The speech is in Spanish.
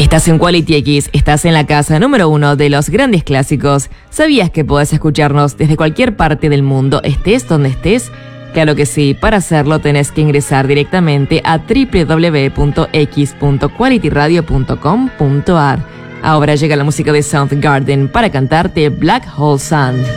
Estás en Quality X, estás en la casa número 1 de los grandes clásicos. ¿Sabías que podés escucharnos desde cualquier parte del mundo, estés donde estés? Claro que sí, para hacerlo tenés que ingresar directamente a www.x.qualityradio.com.ar. Ahora llega la música de Soundgarden para cantarte Black Hole Sun.